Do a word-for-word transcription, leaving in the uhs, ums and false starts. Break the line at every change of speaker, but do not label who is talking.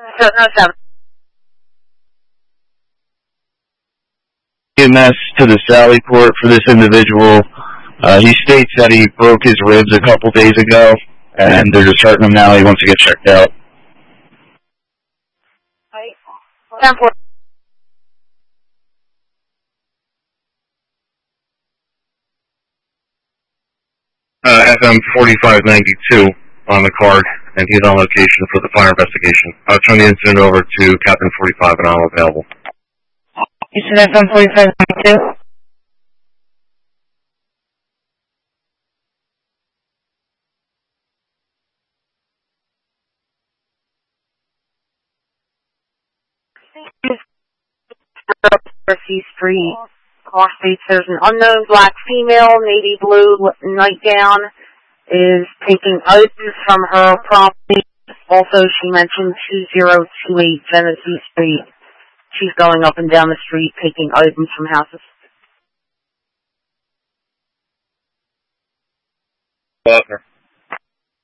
seven oh seven.
E M S to the Sally Port for this individual. Uh, he states that he broke his ribs a couple days ago, and they're just hurting him now. He wants to get checked out.
ten four.
Uh, F M forty-five ninety-two on the card, and he's on location for the fire investigation. I'll turn the incident over to Captain forty-five, and I'm available.
You said F M forty-five ninety-two? C Street, car states there's an unknown black female, navy blue nightgown, is taking items from her property. Also, she mentioned two zero two eight Genesee Street. She's going up and down the street taking items from houses.
Butler.